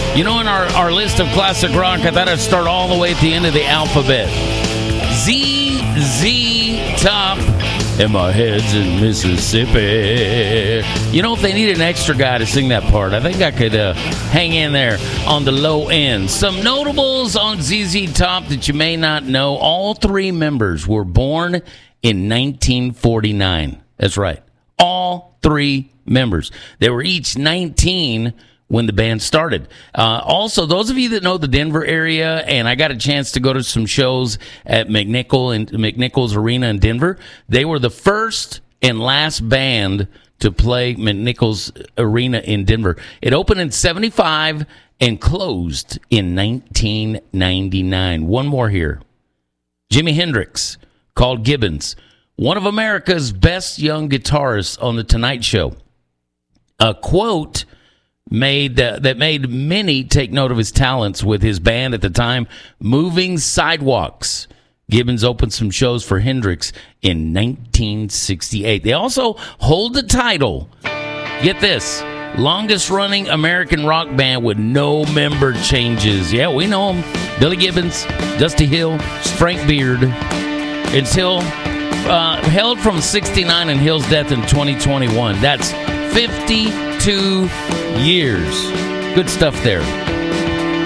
You know, in our list of classic rock, I thought I'd start all the way at the end of the alphabet. ZZ Top. And my head's in Mississippi. You know, if they need an extra guy to sing that part, I think I could hang in there on the low end. Some notables on ZZ Top that you may not know. All three members were born in 1949. That's right. All three members. They were each 19 when the band started. Also, those of you that know the Denver area, and I got a chance to go to some shows at McNichols Arena in Denver, they were the first and last band to play McNichols Arena in Denver. It opened in 1975 and closed in 1999. One more here. Jimi Hendrix, called Gibbons, one of America's best young guitarists on The Tonight Show. A quote that made many take note of his talents with his band at the time, Moving Sidewalks. Gibbons opened some shows for Hendrix in 1968. They also hold the title, get this, longest running American rock band with no member changes. Yeah, we know them. Billy Gibbons, Dusty Hill, Frank Beard. It's held from 1969 and Hill's death in 2021. That's 52 years. Good stuff there.